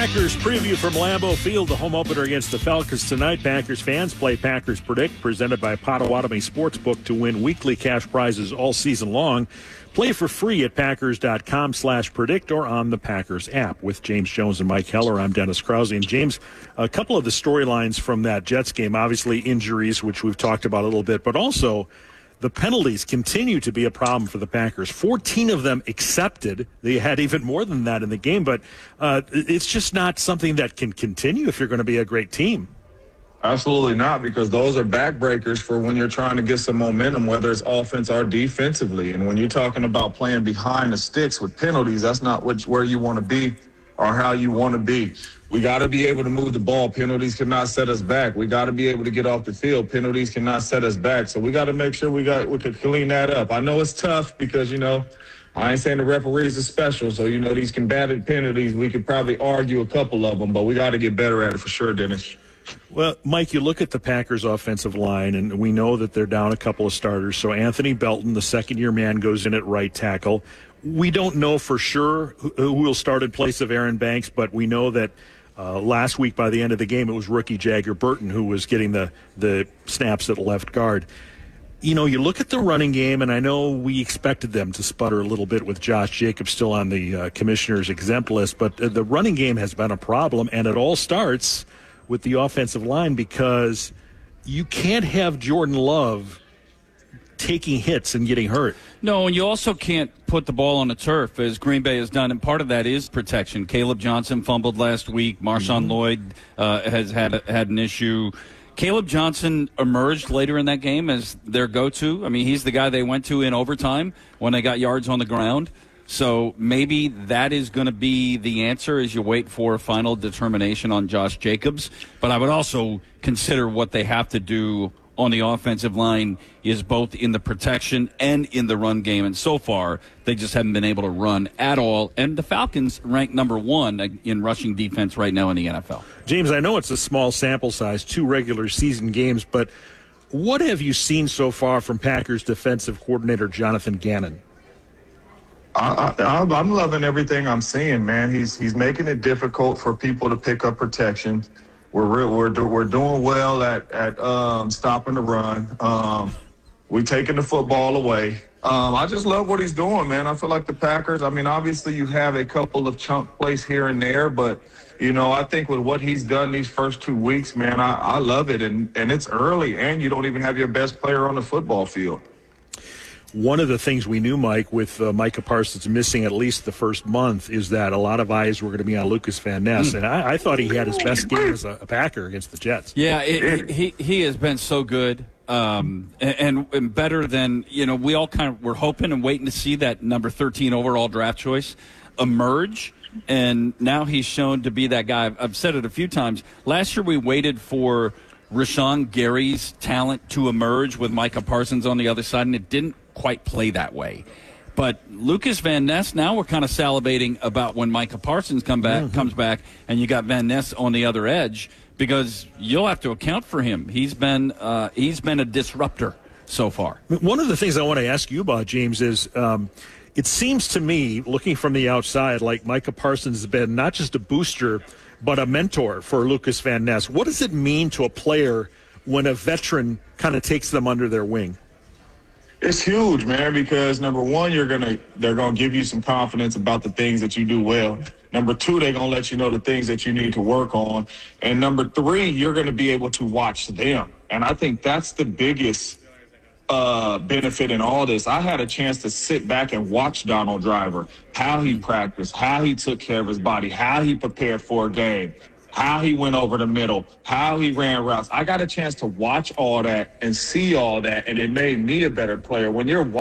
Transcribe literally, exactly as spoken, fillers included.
Packers preview from Lambeau Field, the home opener against the Falcons tonight. Packers fans play Packers Predict, presented by Potawatomi Sportsbook, to win weekly cash prizes all season long. Play for free at packers.com slash predict or on the Packers app. With James Jones and Mike Heller, I'm Dennis Krause. And James, a couple of the storylines from that Jets game, obviously injuries, which we've talked about a little bit, but also the penalties continue to be a problem for the Packers. fourteen of them accepted. They had even more than that in the game, but uh, it's just not something that can continue if you're going to be a great team. Absolutely not, because those are backbreakers for when you're trying to get some momentum, whether it's offense or defensively. And when you're talking about playing behind the sticks with penalties, that's not which, where you want to be or how you want to be. We got to be able to move the ball. Penalties cannot set us back. We got to be able to get off the field. Penalties cannot set us back. So we got to make sure we got we could clean that up. I know it's tough because, you know, I ain't saying the referees are special. So, you know, these combated penalties, we could probably argue a couple of them, but we got to get better at it for sure, Dennis. Well, Mike, you look at the Packers' offensive line, and we know that they're down a couple of starters. So Anthony Belton, the second-year man, goes in at right tackle. We don't know for sure who will start in place of Aaron Banks, but we know that uh, last week by the end of the game, it was rookie Jagger Burton who was getting the, the snaps at left guard. You know, you look at the running game, and I know we expected them to sputter a little bit with Josh Jacobs still on the uh, commissioner's exempt list, but uh, the running game has been a problem, and it all starts with the offensive line, because you can't have Jordan Love taking hits and getting hurt. No, and you also can't put the ball on the turf, as Green Bay has done, and part of that is protection. Caleb Johnson fumbled last week. Marshawn mm-hmm. Lloyd uh, has had had an issue. Caleb Johnson emerged later in that game as their go-to. I mean, he's the guy they went to in overtime when they got yards on the ground. So maybe that is going to be the answer as you wait for a final determination on Josh Jacobs. But I would also consider what they have to do on the offensive line is both in the protection and in the run game. And so far, they just haven't been able to run at all. And the Falcons rank number one in rushing defense right now in the N F L. James, I know it's a small sample size, two regular season games, but what have you seen so far from Packers defensive coordinator Jonathan Gannon? I, I, I'm loving everything I'm seeing, man. He's he's making it difficult for people to pick up protection. We're real, we're we're doing well at at um, stopping the run. Um, we taking the football away. Um, I just love what he's doing, man. I feel like the Packers. I mean, obviously you have a couple of chunk plays here and there, but you know, I think with what he's done these first two weeks, man, I, I love it. And and it's early, and you don't even have your best player on the football field. One of the things we knew, Mike, with uh, Micah Parsons missing at least the first month, is that a lot of eyes were going to be on Lucas Van Ness, mm. and I, I thought he had his best game as a, a Packer against the Jets. Yeah, it, he he has been so good, um, and, and better than, you know, we all kind of were hoping and waiting to see that number thirteen overall draft choice emerge, and now he's shown to be that guy. I've, I've said it a few times. Last year we waited for Rashawn Gary's talent to emerge with Micah Parsons on the other side, and it didn't quite play that way. But Lucas Van Ness, now we're kind of salivating about when Micah Parsons come back, mm-hmm. comes back, and you got Van Ness on the other edge, because you'll have to account for him. He's been uh, he's been a disruptor so far. One of the things I want to ask you about, James, is um, it seems to me, looking from the outside, like Micah Parsons has been not just a booster, but a mentor for Lucas Van Ness. What does it mean to a player when a veteran kind of takes them under their wing? It's huge, man, because number one, you're gonna they're gonna give you some confidence about the things that you do well. Number two, they're gonna let you know the things that you need to work on. And number three, you're gonna be able to watch them. And I think that's the biggest uh, benefit in all this. I had a chance to sit back and watch Donald Driver, how he practiced, how he took care of his body, how he prepared for a game, how he went over the middle, how he ran routes. I got a chance to watch all that and see all that, and it made me a better player. When you're